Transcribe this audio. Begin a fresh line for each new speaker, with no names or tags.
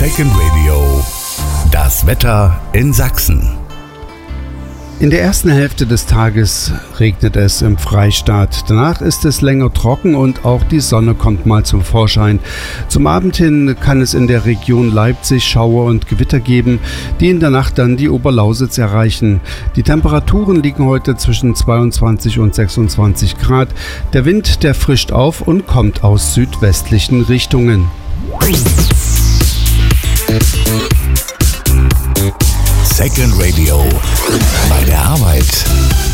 Second Radio. Das Wetter in Sachsen.
In der ersten Hälfte des Tages regnet es im Freistaat. Danach ist es länger trocken und auch die Sonne kommt mal zum Vorschein. Zum Abend hin kann es in der Region Leipzig Schauer und Gewitter geben, die in der Nacht dann die Oberlausitz erreichen. Die Temperaturen liegen heute zwischen 22 und 26 Grad. Der Wind, der frischt auf und kommt aus südwestlichen Richtungen.
Second Radio. Bei der Arbeit.